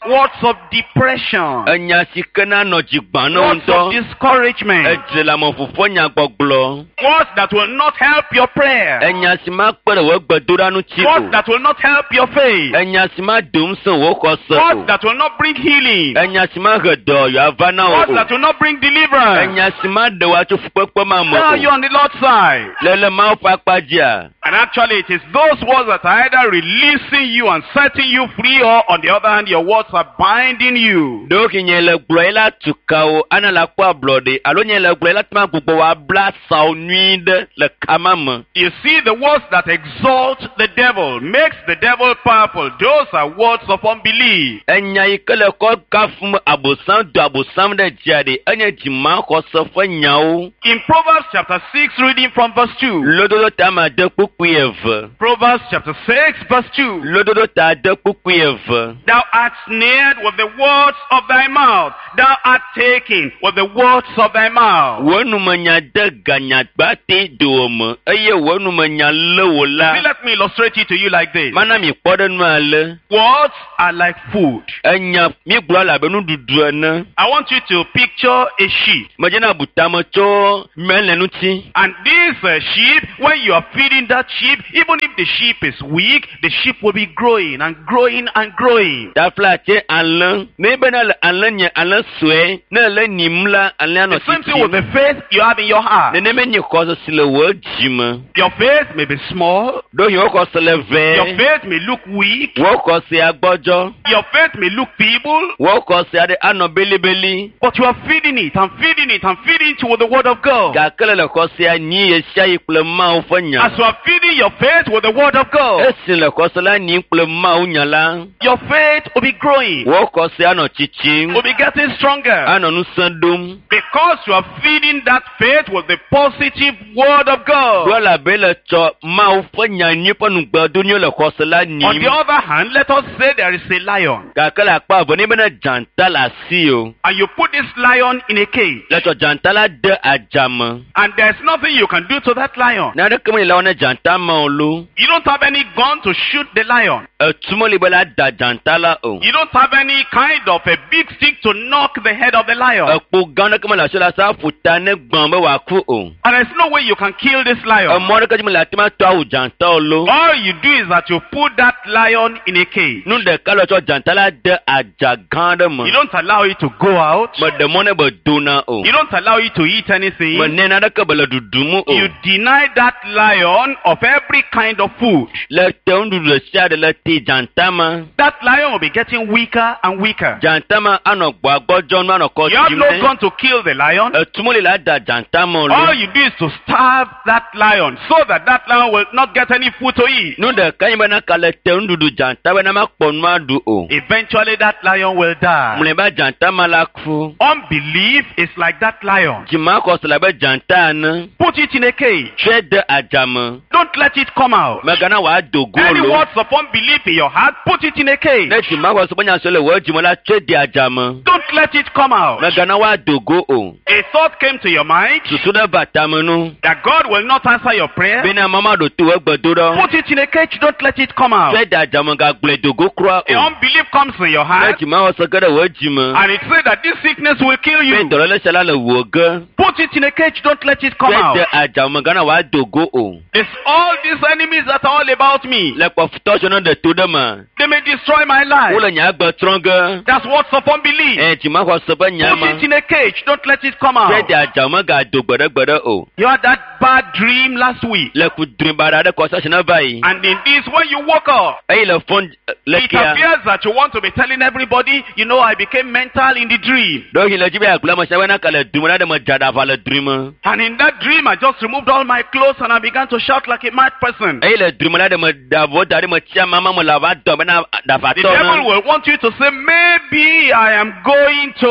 Words of depression. Enya si kena no jigbana Words of unto. discouragement. Ejela mo fufo nya gbogbo. Words that will not help your prayer. Enya si ma pere wo gbadura nu chi Words o. that will not help your faith. Enya si ma dum so wo ko so. Words that will not bring healing. Enya si ma gedo yo avana o. Words that will not bring deliverance. Enya si ma de wa tu fukpekpe ma mo. Now you're on the Lord's side. Lele ma fa padia. And actually it is those words that are either releasing you and setting you free, or on the other hand your words are binding you. Do ki nyele glo ela tukao ana la kwa blode. Alo nyele glo ela tma gbogbo wa bla sa onuide le kamam. You see, the words that exalt the devil, makes the devil powerful, those are words of unbelief. Enya ikele ko kafum abosan do abosan de jade. Enya jima ko so fa nyao. In Proverbs chapter six, reading from verse two. Lododo ta ma de kukuyev. Proverbs chapter six, verse two. Lododo ta de kukuyev. Thou art snared with the words of thy mouth. Thou art taken with the words of thy mouth. Wonu manya de ganya gbate dom. Eye wonu manya lewola. See, let me illustrate it to you like this. Mana mi kpode nu ale. Words are like food. Enya mi glo la be nu dudu ana. I want you to picture a sheep. Majena butamo cho melenu ti. And this uh, sheep, when you are feeding that sheep, even if the sheep is weak, the sheep will be growing and growing and growing. Ta flache alan. Ne benal alan nye alan swe. Ne le nimla alan no The same thing with the faith you have in your heart. Ne ne me nye ko so sile wo jima. Your faith may be small. Do yo ko so le ve. Your faith may look weak. Wo ko se agbojo. Your faith may look feeble. Wo ko se ade ano beli beli. But you are feeding it and feeding it and feeding it with the word of God. Ga kele le ko se anyi e sha iple ma o fanya. As you are feeding your faith with the word of God, Esin le ko so la ni iple ma o nyala. your faith will be growing, Wo ko se ano chichi. will be getting stronger. Ano nu sandum. Because you are feeding that faith with the positive word of God. Do la bele cho ma o fanya ni ponu gbadu ni le ko so la ni. On the other hand, let us say there is a lion, Ga kele akpa bo ni bena janta la si o. and you put this lion in a cage, Le cho janta la de ajama. and there's nothing you can do to that lion. Na de kemi la one janta ma olu. You don't have any gun to shoot the lion. E tumo li bela da janta la o. You don't have any kind of a big stick to knock the head of the lion. E po gan de kemi la so la sa futa ne gbon be wa ku o. And there's no way you can kill this E lion. mo de kemi la tima to awu janta olu. All you do is that you put that lion in a cage. Nu de kalo cho janta la de aja gan de mo. You don't allow it to go out. Mo de mo ne be dona o. You don't allow it to eat anything. Mo ne na de ke bele dudumu o. You deny that lion of every kind of food. Le te undu le sia de le ti janta ma. That lion will be getting weaker and weaker. Janta ma ano gbo agbojo nu ano ko You have no jime. gun to kill the lion. E tumo li la da janta ma All olu. you do is to starve that lion so that that lion will not get any food to eat. Nu de kan be na kale te undu du janta be na ma kpo nu adu o. Eventually that lion will die. Mule ba janta ma la ku. Unbelief is like that lion. Jima ko so la be janta na. Put it in a cage. Tre de ajama. Don't let it come out. Megana wa Any dogolo. words of unbelief in your heart, put it in a cage. Ne jima ko so bonya so le wo jima la tre de ajama. Don't let it come out. Megana wa dogo o. A thought came to your mind Susu de batamunu. that God will not answer your prayer. Bina mama do tu we gbodoro. Put it in a cage. Don't let it come out. Tre de ajama ga gble dogo kura A o. unbelief comes in your Ne heart jima ko so gede wo jima. and it says that this sickness will kill Be you. doro le sala le wo ge. Put it in a cage. Don't let it come Tre out. de ajama gana wa dogo o. It's all these enemies that are all about me. Le ko futo so no de tu de ma. They may destroy my life. Wo le nya gbo tronga. That's words of unbelief. Eh jima ko so ba Put nyama. it in a cage. Don't let it come Tre out. de ajama ga do gbede gbede o. You had that bad dream last week. Le ku drin bara de ko sa shina bayi. And in this, when you woke up, Ayi le fon le it kia. appears that you want to be telling everybody, you know, I became mental in the dream. Do hi le jibe akula mo shawe na kale drum na de mo jada fa le drum. And in that dream, I just removed all my clothes and I began to shout like a mad person. Ayi le drum na de mo davo dari mo chia mama mo lava do na da fa The to devil na. will want you to say, maybe I am going to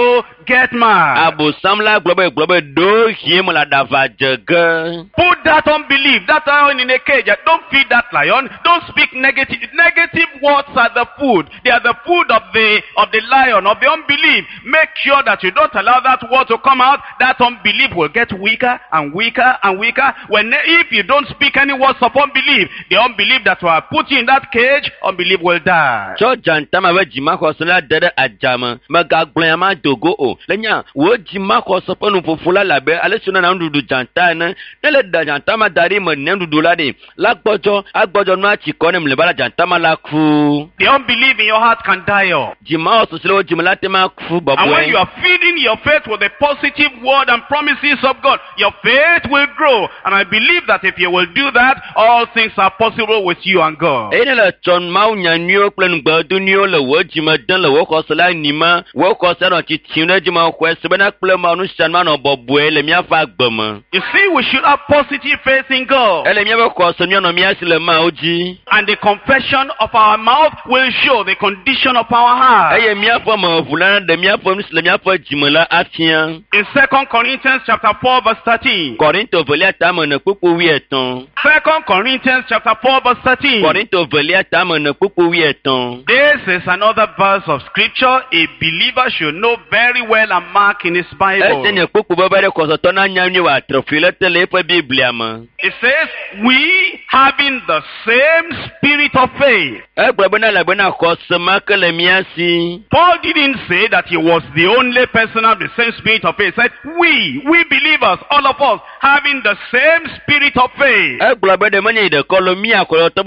get mad. Abosam la globe globe do him la dava jege. Put that unbelief, that lion in a cage. Don't feed that lion. Don't speak negative. Negative words are the food. They are the food of the of the lion, of the unbelief. Make sure that you don't allow that word to come out. That unbelief will get weaker and weaker and weaker. When if you don't speak any words of unbelief, the unbelief that will put you in that cage, unbelief will die. So jantama we jima ko sala dede ajama. Maga glema dogo o. Lenya wo jima ko so ponu fufula labe ale suna na ndudu jantana. Nele da jantama dari mo ndudu lade. Lagbojo agbojo no achi ko ne mlebala jantama la ku. The unbelief in your heart can die off. Jima so sele jima late ma ku babu. And when you are feeding your faith with the positive word and promises of God, your faith will grow. And I believe that if you will do that, all things are possible with you and God. Ene la chon mau nyanyo klen gbadu nyo le wo jima dan le wo ko sala nima wo ko sa no chi tine jima ko sebena kle ma no shan ma no bobwe le mia fa gbama. You see, we should have positive faith in God. Ele mia ko so mia no mia sile ma oji. And the confession of our mouth will show the condition of our heart. Eye mia fo ma fulana de mia fo sile mia fo jimala afian. In Second Corinthians chapter four verse thirteen. Korinto velia tamo na pupu wi eton. Second Corinthians chapter four verse thirteen. Korinto velia tamo na pupu wi eton. This is another verse of scripture a believer should know very well and mark in his Bible. Ese ne pupu babare ko so to na nyanyo wa trofile tele fa Biblia ma. It says, we having the same spirit of faith. E gbabana la bana ko sama kele miasi. Paul didn't say that he was the only person of the same spirit of faith. He said, we, we believers, all of us, having the same spirit of faith. E gbabade manye de kolomia ko to